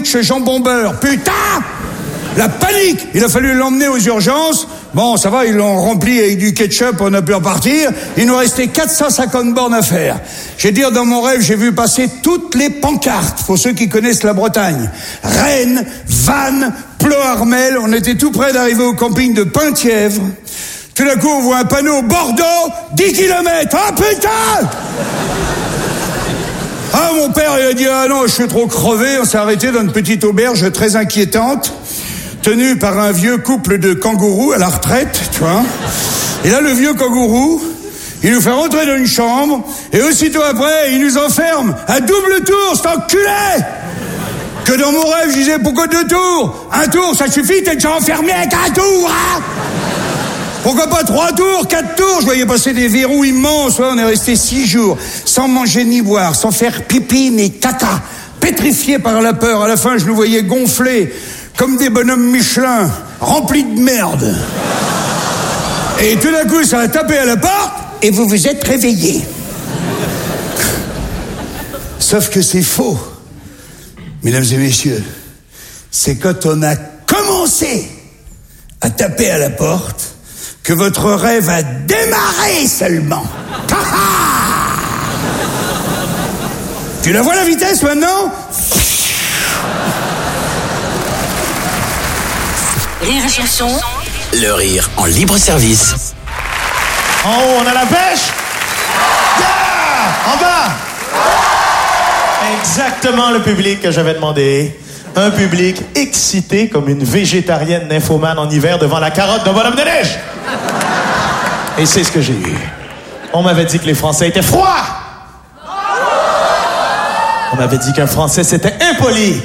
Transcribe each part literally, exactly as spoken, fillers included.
sandwich jambon beurre. Putain! La panique! Il a fallu l'emmener aux urgences. Bon, ça va, ils l'ont rempli avec du ketchup, on a pu repartir. Il nous restait quatre cent cinquante bornes à faire. J'ai dire, dans mon rêve, j'ai vu passer toutes les pancartes, pour ceux qui connaissent la Bretagne. Rennes, Vannes, Ploharmel, on était tout près d'arriver au camping de Penthièvre. Tout d'un coup, on voit un panneau Bordeaux, dix kilomètres. Ah, putain! Ah, mon père, il a dit, ah non, je suis trop crevé. On s'est arrêté dans une petite auberge très inquiétante, tenue par un vieux couple de kangourous à la retraite, tu vois. Et là, le vieux kangourou, il nous fait rentrer dans une chambre, et aussitôt après, il nous enferme à double tour, cet enculé! Que dans mon rêve, je disais, pourquoi deux tours? Un tour, ça suffit, t'es déjà enfermé avec un tour, hein? Pourquoi pas trois tours, quatre tours? Je voyais passer des verrous immenses. Ouais, on est resté six jours, sans manger ni boire, sans faire pipi ni caca, pétrifiés par la peur. À la fin, je nous voyais gonflés, comme des bonhommes Michelin, remplis de merde. Et tout d'un coup, ça a tapé à la porte, et vous vous êtes réveillés. Sauf que c'est faux. Mesdames et messieurs, c'est quand on a commencé à taper à la porte que votre rêve a démarré seulement. Tu la vois la vitesse maintenant? Rire et chanson. Le rire en libre service. En haut, on a la pêche. Yeah! En bas. Exactement le public que j'avais demandé. Un public excité comme une végétarienne nymphomane en hiver devant la carotte d'un bonhomme de neige. Et c'est ce que j'ai eu. On m'avait dit que les Français étaient froids. On m'avait dit qu'un Français, c'était impoli.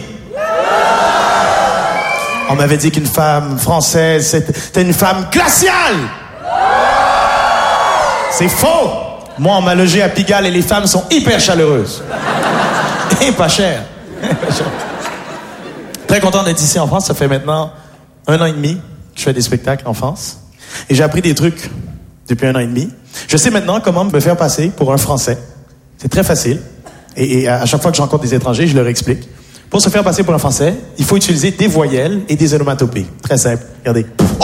On m'avait dit qu'une femme française, c'était une femme glaciale. C'est faux. Moi, on m'a logé à Pigalle et les femmes sont hyper chaleureuses. Et pas chères. Très content d'être ici en France. Ça fait maintenant un an et demi que je fais des spectacles en France. Et j'ai appris des trucs depuis un an et demi. Je sais maintenant comment me faire passer pour un Français. C'est très facile. Et, et à chaque fois que je rencontre des étrangers, je leur explique. Pour se faire passer pour un Français, il faut utiliser des voyelles et des onomatopées. Très simple. Regardez.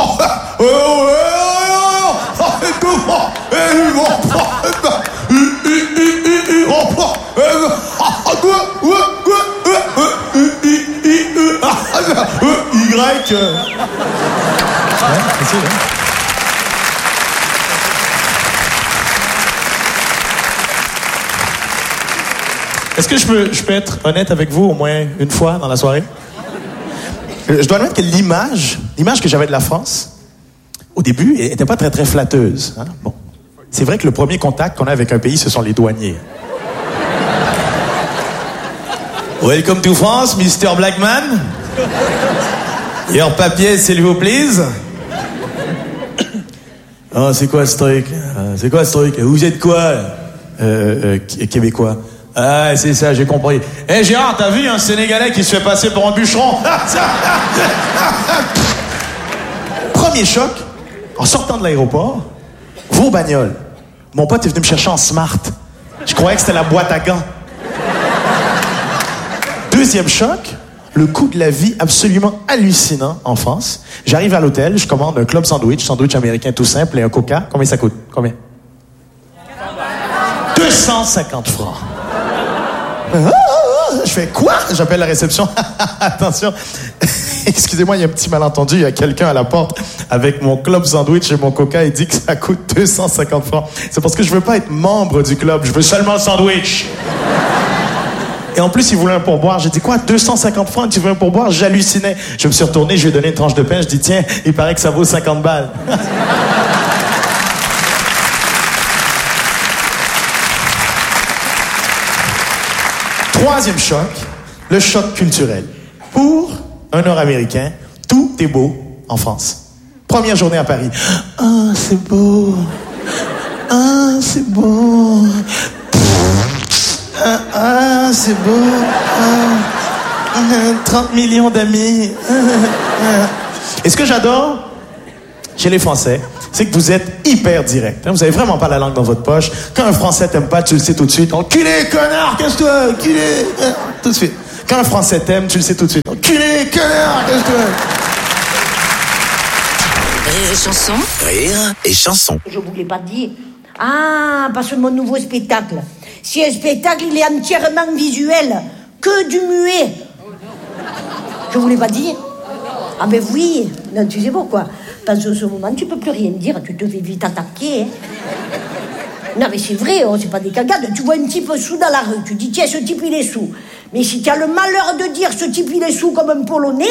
Y. Ouais, c'est ça. Est-ce que je peux, je peux être honnête avec vous au moins une fois dans la soirée? Je dois admettre que l'image, l'image que j'avais de la France, au début, elle n'était pas très, très flatteuse. Hein? Bon. C'est vrai que le premier contact qu'on a avec un pays, ce sont les douaniers. Welcome to France, mister Blackman. Your papier, s'il vous plaît. Oh, c'est quoi ce truc? C'est quoi ce truc? Vous êtes quoi? Euh, euh, Québécois. Ah, c'est ça, j'ai compris. Eh, hey, Gérard, t'as vu un Sénégalais qui se fait passer pour un bûcheron? Premier choc, en sortant de l'aéroport, vos bagnoles. Mon pote est venu me chercher en Smart. Je croyais que c'était la boîte à gants. Deuxième choc, le coût de la vie absolument hallucinant en France. J'arrive à l'hôtel, je commande un club sandwich, sandwich américain tout simple et un coca. Combien ça coûte? Combien? deux cent cinquante francs. Je fais quoi? J'appelle la réception. Attention. Excusez-moi, il y a un petit malentendu. Il y a quelqu'un à la porte avec mon club sandwich et mon coca. Il dit que ça coûte deux cent cinquante francs. C'est parce que je veux pas être membre du club. Je veux seulement le sandwich. Et en plus, il voulait un pourboire. J'ai dit quoi? deux cent cinquante francs, tu veux un pourboire? J'hallucinais. Je me suis retourné, je lui ai donné une tranche de pain. Je dis, tiens, il paraît que ça vaut cinquante balles. Troisième choc, le choc culturel. Pour un Nord-Américain, tout est beau en France. Première journée à Paris. Ah, oh, c'est beau. Ah, oh, c'est beau. Ah, ah c'est beau. Ah, trente millions d'amis. Ah. Et ce que j'adore chez les Français, c'est que vous êtes hyper direct. Vous avez vraiment pas la langue dans votre poche. Quand un Français t'aime pas, tu le sais tout de suite. Enculé, connard, casse-toi, enculé. Tout de suite. Quand un Français t'aime, tu le sais tout de suite. Culé, connard, qu'est-ce que tu veux? Rire et chanson. Rire et chanson. Je vous l'ai pas dit. Ah, parce que mon nouveau spectacle. Si un spectacle, il est entièrement visuel, que du muet. Je vous l'ai pas dit. Ah ben oui, non, tu sais pourquoi? Parce que ce moment, tu peux plus rien dire, tu te fais vite attaquer. Hein. Non mais c'est vrai, oh, c'est pas des cagades. Tu vois un type sous dans la rue, tu dis tiens, ce type il est sous. Mais si tu as le malheur de dire ce type il est sous comme un Polonais,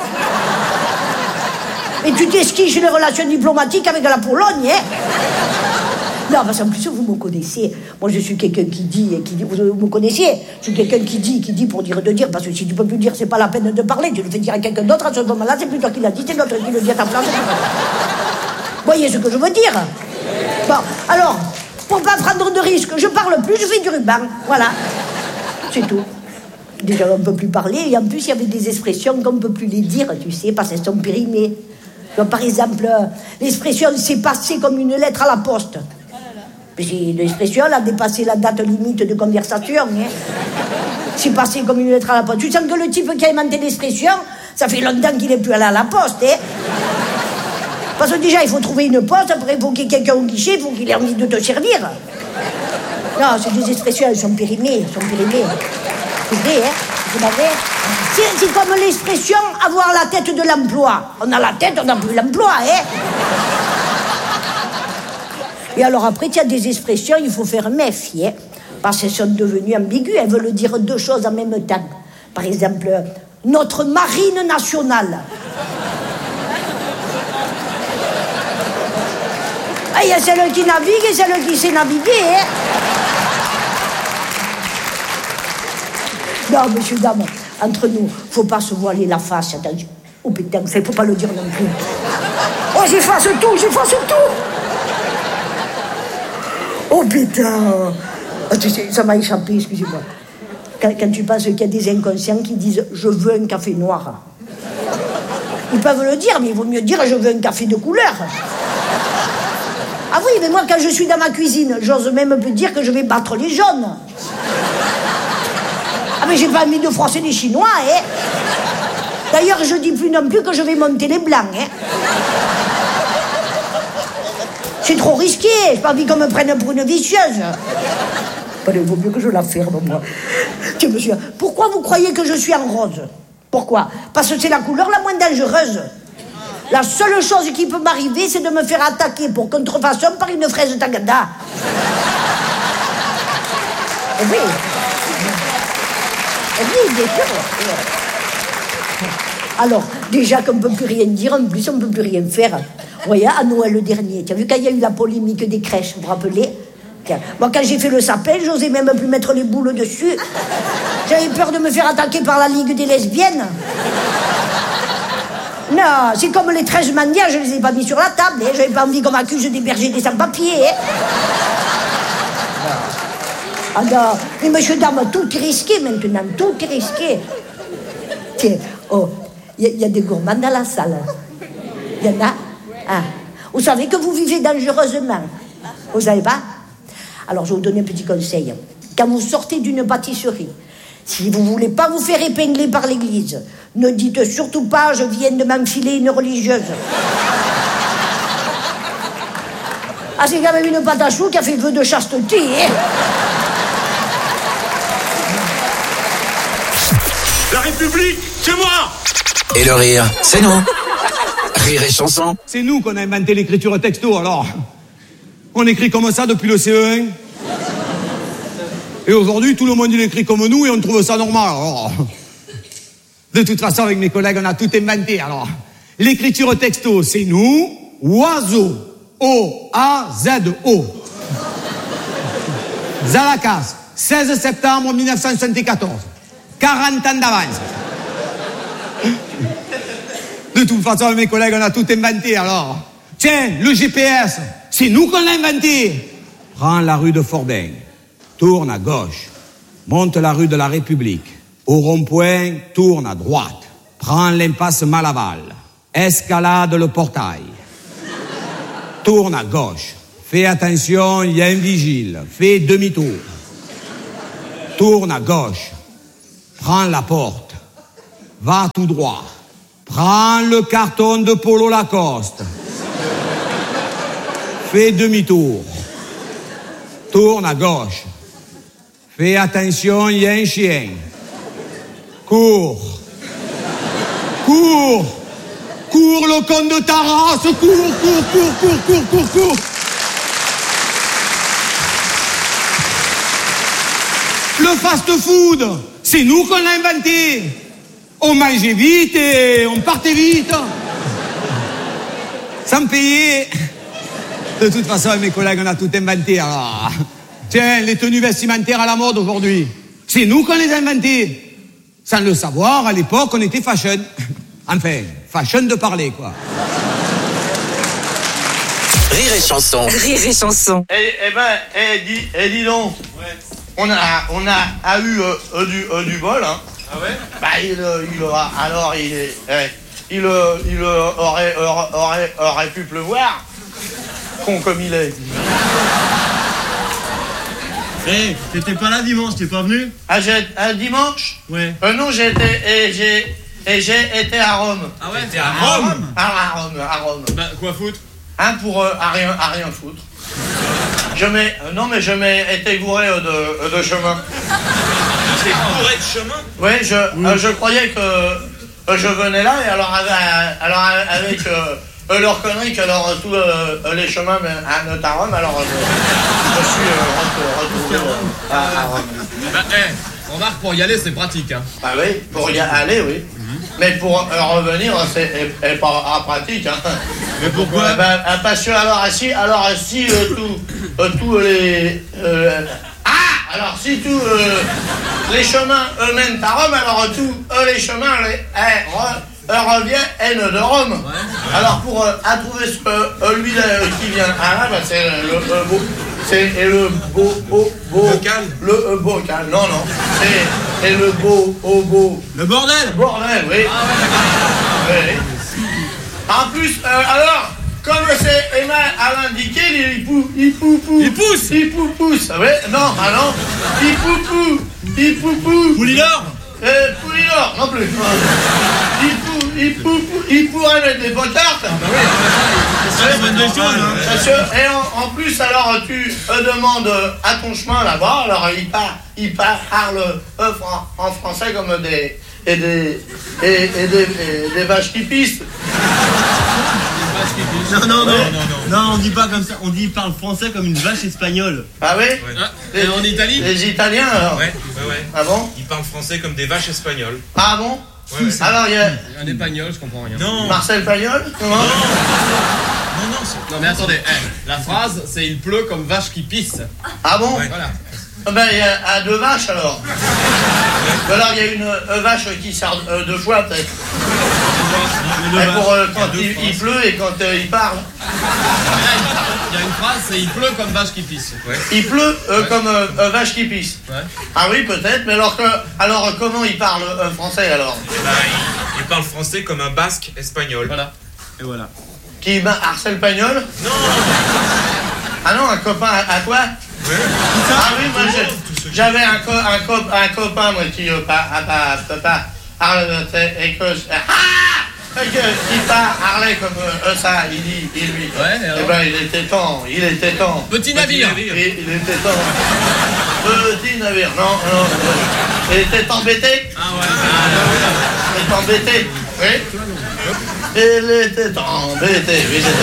et tu t'esquiches les relations diplomatiques avec la Pologne, hein. Non, parce qu'en plus, vous me connaissez. Moi, je suis quelqu'un qui dit, qui dit, vous me connaissez. Je suis quelqu'un qui dit, qui dit pour dire de dire. Parce que si tu peux plus dire, c'est pas la peine de parler. Tu le fais dire à quelqu'un d'autre. À ce moment-là, c'est plus toi qui l'as dit, c'est l'autre qui le dit à ta place. Vous voyez ce que je veux dire? Bon, alors, pour pas prendre de risques, je parle plus, je fais du ruban. Voilà. C'est tout. Déjà, on ne peut plus parler. Et en plus, il y avait des expressions qu'on ne peut plus les dire, tu sais, parce qu'elles sont périmées. Donc, par exemple, l'expression « c'est passé comme une lettre à la poste ». L'expression, elle a dépassé la date limite de conversation. Hein. C'est passé comme une lettre à la poste. Tu sens que le type qui a inventé l'expression, ça fait longtemps qu'il n'est plus allé à la poste. Hein. Parce que déjà, il faut trouver une poste, après il faut qu'il y ait quelqu'un au guichet, il faut qu'il ait envie de te servir. Non, c'est des expressions, elles sont périmées, elles sont périmées. C'est vrai, hein, c'est pas vrai. C'est, c'est comme l'expression « avoir la tête de l'emploi ». On a la tête, on n'a plus l'emploi, hein. Et alors après, il y a des expressions, il faut faire méfier, parce qu'elles sont devenues ambiguës, elles veulent dire deux choses en même temps. Par exemple, notre marine nationale. Ah, il y a celle qui navigue et celle qui sait naviguer, hein. Non, monsieur, dame, entre nous, faut pas se voiler la face, attention. Oh putain, il faut pas le dire non plus. Oh, j'efface tout, j'efface tout. Oh putain! Oh, tu sais, ça m'a échappé, excusez-moi. Quand, quand tu penses qu'il y a des inconscients qui disent « je veux un café noir ». Ils peuvent le dire, mais il vaut mieux dire « je veux un café de couleur ». Ah oui, mais moi, quand je suis dans ma cuisine, j'ose même plus dire que je vais battre les jaunes. Ah mais j'ai pas envie de froisser les Chinois, hein. D'ailleurs, je dis plus non plus que je vais monter les blancs, hein. C'est trop risqué, j'ai pas envie qu'on me prenne pour une vicieuse. Il vaut mieux que je la ferme, moi. Tiens, monsieur, pourquoi vous croyez que je suis en rose? Pourquoi? Parce que c'est la couleur la moins dangereuse. La seule chose qui peut m'arriver, c'est de me faire attaquer pour contrefaçon par une fraise Tagada. Et oui. Et oui, bien sûr. Alors, déjà qu'on ne peut plus rien dire, en plus on ne peut plus rien faire. Vous voyez, à Noël le dernier, tu as vu quand il y a eu la polémique des crèches, vous vous rappelez? Tiens, moi, quand j'ai fait le sapin, j'osais même plus mettre les boules dessus. J'avais peur de me faire attaquer par la Ligue des lesbiennes. Non, c'est comme les treize mandias, je les ai pas mis sur la table. Hein. J'avais pas envie qu'on m'accuse d'héberger des sans-papiers. Hein. Ah non, mais monsieur, dame, tout est risqué maintenant, tout est risqué. Tiens, oh, il y, y a des gourmands dans la salle. Il y en a. Ah. Vous savez que vous vivez dangereusement. Vous savez pas? Alors, je vais vous donner un petit conseil. Quand vous sortez d'une pâtisserie, si vous voulez pas vous faire épingler par l'église, ne dites surtout pas « je viens de m'enfiler une religieuse ». Ah, c'est quand même une pâte à choux qui a fait vœu de chasteté, hein. La République, c'est moi! Et le rire, c'est nous. Rire et chanson. C'est nous qu'on a inventé l'écriture texto, alors. On écrit comme ça depuis le C E un. Et aujourd'hui, tout le monde il écrit comme nous et on trouve ça normal, alors. De toute façon, avec mes collègues, on a tout inventé, alors. L'écriture texto, c'est nous. Oiseau. O A Z O. Zalacas. seize septembre mille neuf cent soixante-quatorze. quarante ans d'avance. De toute façon, mes collègues, on a tout inventé, alors. Tiens, le G P S, c'est nous qu'on l'a inventé. Prends la rue de Forbin, tourne à gauche, monte la rue de la République. Au rond-point, tourne à droite. Prends l'impasse Malaval, escalade le portail. Tourne à gauche. Fais attention, il y a un vigile. Fais demi-tour. Tourne à gauche. prends la porte, va tout droit, prends le carton de Polo Lacoste, fais demi-tour, tourne à gauche, fais attention, il y a un chien, cours, cours, cours le con de ta race, cours, cours, cours, cours, cours, cours, cours. Le fast-food, c'est nous qu'on l'a inventé. On mangeait vite et on partait vite. Sans payer. De toute façon, mes collègues, on a tout inventé. Alors, tiens, les tenues vestimentaires à la mode aujourd'hui, c'est nous qu'on les a inventées. Sans le savoir, à l'époque, on était fashion. Enfin, fashion de parler, quoi. Rire et chanson. Rire et chanson. Eh, eh ben, eh, dis, eh, dis donc. Ouais. On a, on a, a eu euh, euh, du, euh, du bol, hein. Ah ouais? Bah, il, euh, il aura, alors, il est, eh, il, euh, il euh, aurait, aurait, aurait, aurait pu pleuvoir. Con comme il est. Eh, hey, t'étais pas là dimanche, t'es pas venu? Ah, j'ai, ah, dimanche? Ouais. Euh, non, j'ai été, et j'ai, et j'ai été à Rome. Ah ouais? T'es à Rome? Ah, à Rome, à Rome. Bah, quoi foutre? Hein, pour, euh, à rien, à rien foutre. Je m'ai, euh, non, mais je m'ai été gouré euh, de, euh, de chemin. T'es bourré de chemin? Oui, je, oui. Euh, je croyais que euh, je venais là, et alors, avec, alors avec euh, euh, leur connerie, qu'alors tous euh, les chemins à Rome, alors euh, je, je suis euh, retrouvé euh, à, à Rome. Bah, hey, remarque, pour y aller, c'est pratique, hein. Ah oui, pour y aller, oui. Mm-hmm. Mais pour euh, revenir, c'est est, est pas ah, pratique, hein. Mais pourquoi? euh, bah, Parce que, alors, si, alors, si euh, tous euh, tous les... Euh, ah Alors, si tous euh, les chemins eux mènent à Rome, alors tous euh, les chemins les, eh, re, euh, reviennent de Rome. Ouais. Alors, pour euh, à trouver ce, euh, lui euh, qui vient à là, bah, c'est le euh, beau... C'est le beau, beau, beau... Le calme. Le euh, beau calme, non, non. C'est le beau, au beau... Le bordel. Le bordel, oui. Ah ouais. Oui. En plus, euh, alors... Comme c'est Emma a l'indiqué, il pou, il pou, pou, il pousse, il pou, pousse. Ouais, non, ah non, il pou, pou, il pou, pou. Poulinor. Euh, Poulinor, non plus. Il pou, il pou, pou, il pourrait mettre des potards. Ah bah oui. C'est une bonne chose, hein. Et en, en plus, alors tu euh, demandes à ton chemin là-bas, alors il part, il parle euh, en français comme des et des et, et des, et des vaches qui pissent. Non, non, non, non, non, non, on dit pas comme ça, on dit il parle français comme une vache espagnole. Ah oui? Ouais. Ah, et en Italie? Les Italiens alors? Ouais, ouais, ouais. Ah bon? Ils parlent français comme des vaches espagnoles. Ah bon? Ouais, ouais. Alors il y a... Un espagnol, je comprends rien. Non. Marcel Pagnol? Non, non, non, c'est... Non mais attendez, hey, la phrase c'est il pleut comme vache qui pisse. Ah bon? Ouais. Voilà. Ben il y a à deux vaches alors. Alors il y a une euh, vache qui sert euh, deux fois peut-être. Et pour euh, quand il, il, il pleut et quand euh, il parle. Il y a une phrase, c'est il pleut comme vache qui pisse. Ouais. Il pleut euh, ouais. comme euh, euh, vache qui pisse. Ouais. Ah oui peut-être, mais alors que alors euh, comment il parle euh, français alors? Bah, il, il parle français comme un basque espagnol. Voilà. Et voilà. Qui ben, Arsène Pagnol? Non. Ah non, un copain à, à toi? Ouais. Ah oui, moi j'avais un, co un, co un copain moi qui euh, pas pas pas pas et que ah et que qui parlait comme euh, ça, il dit il lui. Ouais. Eh ben il était temps, il était temps. Petit navire. Il, il était temps. Petit navire, non non. Il était embêté. Ah ouais. Il était embêté. Oui. Il était embêté. Oui, c'était.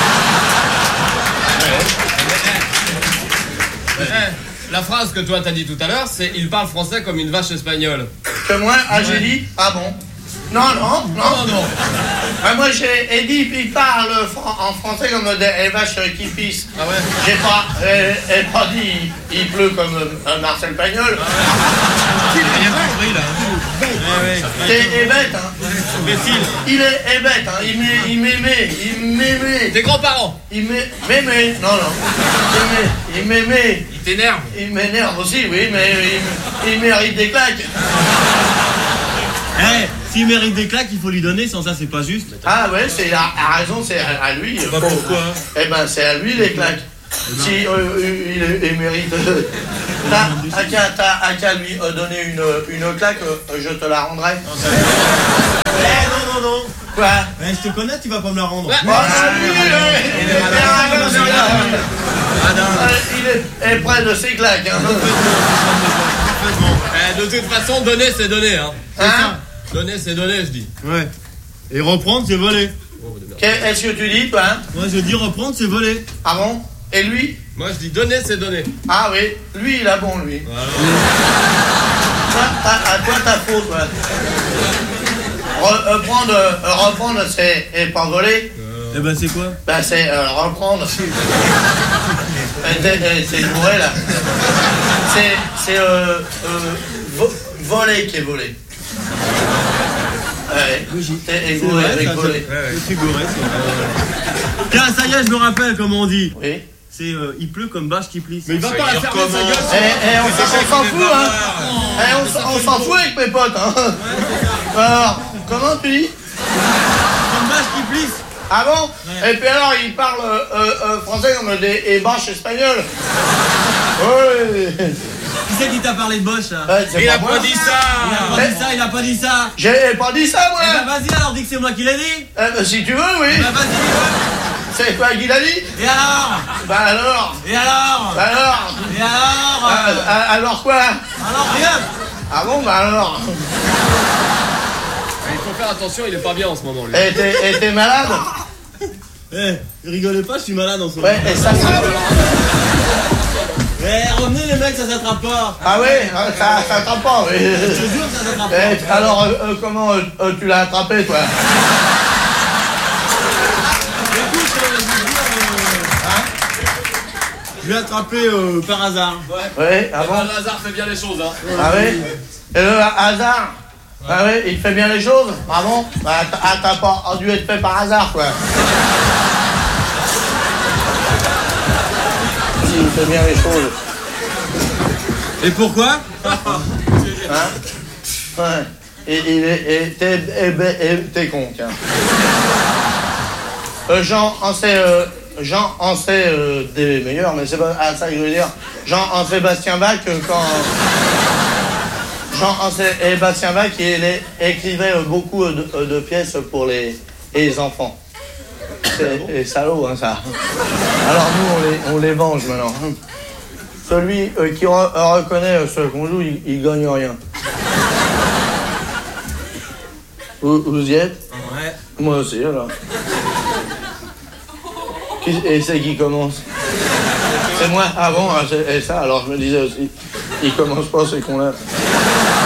Eh, la phrase que toi t'as dit tout à l'heure, c'est il parle français comme une vache espagnole. Que moi, ah j'ai dit, ah bon? Non, non, non, non, non. Ah, moi j'ai dit, il parle fran en français comme des vaches qui pissent. Ah ouais? J'ai pas, euh, pas dit, il, il pleut comme euh, Marcel Pagnol. Ah ouais. Il est compris là. Il est bête, hein. Il est bête, hein. Il m'aimait, il m'aimait. Tes grands-parents? Il m'aimait, non, non. Il m'aimait. Il t'énerve? Il m'énerve aussi, oui, mais il, il mérite des claques. Eh, hey, s'il mérite des claques, il faut lui donner, sans ça c'est pas juste. Ah ouais, c'est la, la raison, c'est à, à lui. Bah pourquoi? Eh ben c'est à lui les claques. Si euh, il, il mérite, euh, T'as qu'à t'as qu'à lui euh, donner une, une claque, euh, je te la rendrai. Eh, non, non, non. Quoi? Eh, je te connais, tu vas pas me la rendre. Oh, lui, il est- il est bien, comme ça. Euh, Il est est près de ses claques. Hein. Eh, de toute façon, donner, c'est donner. Hein. Hein? Donner, c'est donner, je dis. Ouais. Et reprendre, c'est voler. Qu'est-ce que tu dis, toi? Hein? Moi, je dis reprendre, c'est voler. Ah bon? Et lui? Moi, je dis donner, c'est donner. Ah oui, lui, il a bon, lui. Voilà. Toi, t'as- à toi, ta faute, ouais. Re- reprendre, euh, reprendre, c'est et pas voler. Eh ben, c'est quoi? Ben, c'est euh, reprendre. Euh, t'es- euh, C'est bourré, là. C'est c'est euh, euh, vo- voler qui est volé. Ouais. T'es C'est égouré vrai, avec ça, voler. ça- Je suis gouré, c'est vrai. Tiens, ça y est, je me rappelle comment on dit. Oui. C'est euh, il pleut comme bâche qui plisse. Mais il va pas la fermer sa gueule. Eh, eh, on s'en on s'en fout, hein. Eh, on s'en- on s'en fout avec mes potes, hein. Alors, comment tu dis? Comme bâche qui plisse. Ah bon? Et puis alors, il parle euh, euh, français comme des et bâches espagnoles. Oui. Qui c'est qui t'a parlé de Bosch, là? Ouais, c'est Il a moi. pas dit Il a ça. pas dit ça, il a pas dit ça. J'ai pas dit ça, moi. Eh ben, vas-y, alors, dis que c'est moi qui l'ai dit. Eh ben, si tu veux, oui. Eh ben, vas-y, dis-le. C'est toi qui l'as dit? Et alors? Bah alors? Et alors? Bah alors? Et alors? Ah, ah, alors quoi? Alors, rien. Ah bon, bah alors? Il faut faire attention, il est pas bien en ce moment, lui. Et t'es et t'es malade? Eh, rigolez pas, je suis malade en ce moment. Ouais, et ça, ça... Eh, revenez les mecs, ça s'attrape pas. Ah ouais? Ça ça t'attrape pas, oui. Je te jure que ça s'attrape Eh, pas. alors, euh, euh, comment euh, euh, tu l'as attrapé, toi? Écoute, euh, je vais te dire, euh, hein, je l'ai attrapé euh, par hasard. Oui, ah bon? Le hasard fait bien les choses, hein. Ah oui? Et le hasard? Ah oui, il fait bien les choses? Ah bon? Bah, t- ah, t'as pas dû être fait par hasard, quoi. Si, il fait bien les choses. Et pourquoi? Hein? Ouais. Et il est... Et t'es... et- et- et- t'es con, tiens. Euh, Jean en sait... Euh, Jean en sait euh, des meilleurs, mais c'est pas à ça que je veux dire. Jean en Sébastien Bach, euh, quand... Jean en Sébastien Bach, il est- écrivait euh, beaucoup euh, de, euh, de pièces pour les, les enfants. C'est c'est salaud, hein, ça. Alors nous, on les, on les venge maintenant. Celui euh, qui re- reconnaît euh, ce qu'on joue, il, il gagne rien. Vous, vous y êtes? Ouais. Moi aussi, alors. Qui- Et c'est qui commence? C'est moi? Ah bon? Ah, c'est- et ça, alors je me disais aussi, il commence pas, c'est qu'on l'a.